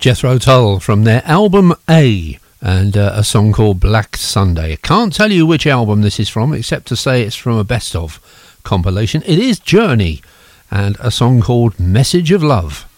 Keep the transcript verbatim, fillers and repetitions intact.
Jethro Tull from their album A, and uh, a song called Black Sunday. I can't tell you which album this is from, except to say it's from a best of compilation. It is Journey, and a song called Message of Love.